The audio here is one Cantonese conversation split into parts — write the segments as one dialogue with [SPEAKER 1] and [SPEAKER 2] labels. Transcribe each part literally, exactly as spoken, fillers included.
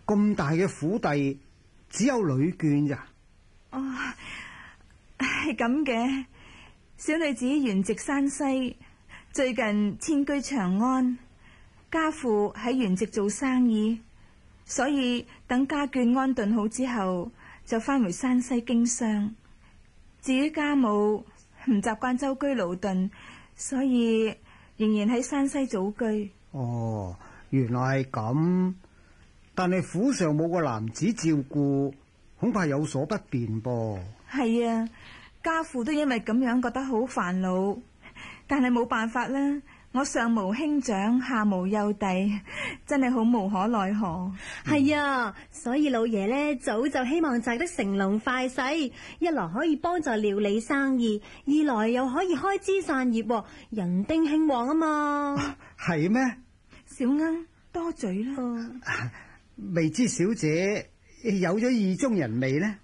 [SPEAKER 1] 咁大嘅府邸，只有女眷咋？
[SPEAKER 2] 哦，係咁嘅。小女子原籍山西，最近遷居長安，家父喺原籍做生意，所以等家眷安頓好之後，就翻回山西經商。至於家母唔習慣舟車勞頓，所以仍然喺山西祖居。
[SPEAKER 1] 哦，原來係咁。但係府上冇個男子照顧，恐怕有所不便噃。係
[SPEAKER 2] 啊，家父都因為咁樣覺得好煩惱，但係冇辦法啦。我上無兄長，下無幼弟，真係好無可奈何。
[SPEAKER 3] 係、嗯、啊，所以老爺呢，早就希望摘得成龍快婿，一來可以幫助料理生意，二來又可以開枝散葉，人丁興旺啊嘛。
[SPEAKER 1] 係咩？
[SPEAKER 2] 小恩多嘴啦。
[SPEAKER 3] 嗯、
[SPEAKER 1] 未知小姐有咗意中人未呢？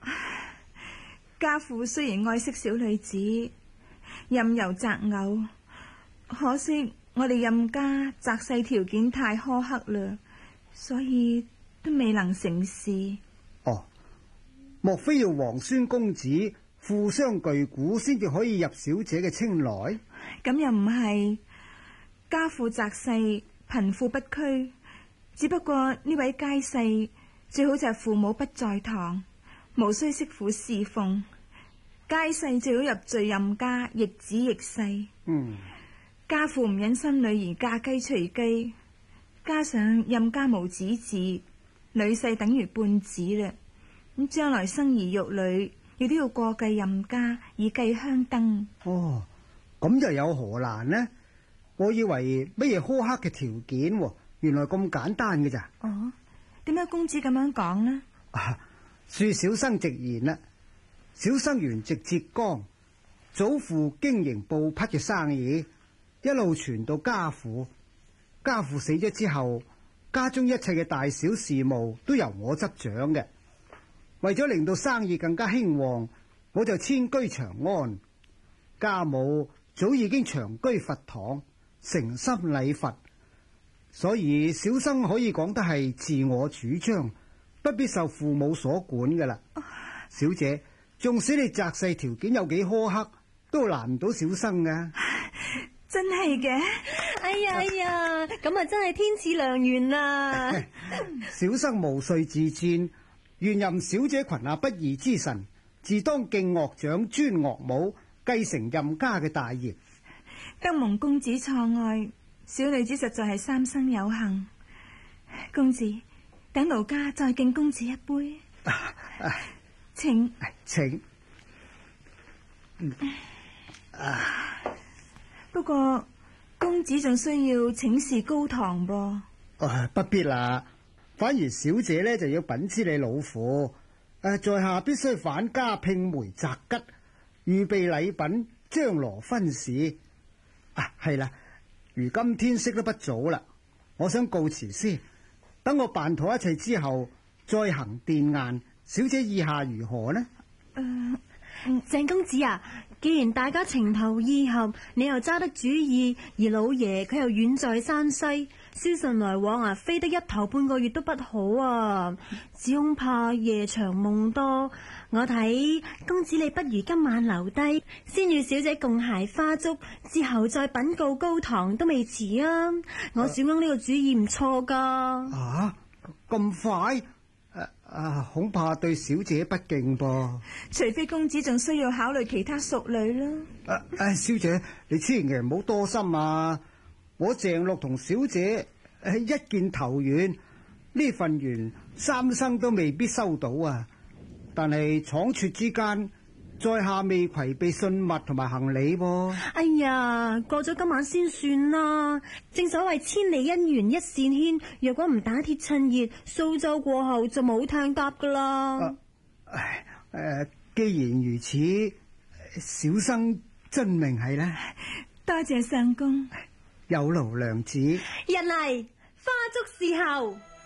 [SPEAKER 2] 家父雖然愛惜小女子，任由擇偶，可惜我哋任家擇婿條件太苛刻啦，所以都未能成事。
[SPEAKER 1] 哦，莫非要皇孫公子富商巨賈先至可以入小姐嘅青睞？
[SPEAKER 2] 咁又唔係，家父擇婿貧富不拘，只不過呢位佳婿最好就係父母不在堂，無需媳婦侍奉。佳婿最好入贅任家，亦子亦婿。
[SPEAKER 1] 嗯。
[SPEAKER 2] 家父唔忍心女兒嫁雞隨雞，加上任家無子嗣，女婿等於半子啦。咁將來生兒育女，亦都要過繼任家，以繼香燈。
[SPEAKER 1] 哦，咁又有何難呢？我以為乜嘢苛刻嘅條件，原來咁簡單嘅咋？
[SPEAKER 2] 哦，點解公子咁樣講呢？
[SPEAKER 1] 啊，恕小生直言啦，小生原籍浙江，祖父經營布匹嘅生意。一路傳到家父，家父死咗之後，家中一切嘅大小事務都由我執掌嘅。為咗令到生意更加興旺，我就遷居長安。家母早已經長居佛堂，誠心禮佛，所以小生可以講得係自我主張，不必受父母所管噶啦。小姐，縱使你擇婿條件有幾苛刻，都難唔到小生噶。
[SPEAKER 2] 真係嘅。
[SPEAKER 3] 哎呀哎呀，咁啊真係天賜良緣啦。
[SPEAKER 1] 小生無遂自薦，願任小姐裙下不二之臣，自當敬樂長，尊樂母，繼承任家嘅大業。
[SPEAKER 2] 得蒙公子錯愛，小女子實在係三生有幸。公子，等奴家再敬公子一杯。
[SPEAKER 1] 啊啊、
[SPEAKER 2] 請
[SPEAKER 1] 請。嗯啊
[SPEAKER 2] 不過公子仲需要請示高堂噃。
[SPEAKER 1] 啊，不必啦，反而小姐呢就要稟知你老父，誒、啊，在下必須返家聘梅擇吉，預備禮品，張羅婚事。啊，係啦，如今天色都不早啦，我想告辭先，等我辦妥一切之後再行奠宴。小姐意下如何呢？
[SPEAKER 3] 誒、呃，鄭公子啊，既然大家情投意合，你又揸得主意，而老爺佢又遠在山西，消信來往啊，飛得一頭半個月都不好啊，只恐怕夜長夢多。我睇公子你不如今晚留低，先與小姐共諧花燭，之後再稟告高堂都未遲啊！我小翁呢個主意唔錯噶。
[SPEAKER 1] 啊，咁快？啊啊，恐怕對小姐不敬噃。
[SPEAKER 2] 除非公子仲需要考慮其他淑女啦。
[SPEAKER 1] 啊啊，小姐你千祈唔好多心啊！我鄭六同小姐一見投緣，呢份緣三生都未必收到啊！但係倉促之間，在下未攜備信物同埋行李噃。
[SPEAKER 3] 哎呀，過咗今晚先算啦。正所謂千里姻緣一線牽，若果唔打鐵趁熱，蘇州過後就冇艇搭噶啦。
[SPEAKER 1] 誒、啊呃，既然如此，小生遵命係啦。
[SPEAKER 2] 多謝相公，
[SPEAKER 1] 有勞娘子。
[SPEAKER 3] 人嚟，花燭侍候。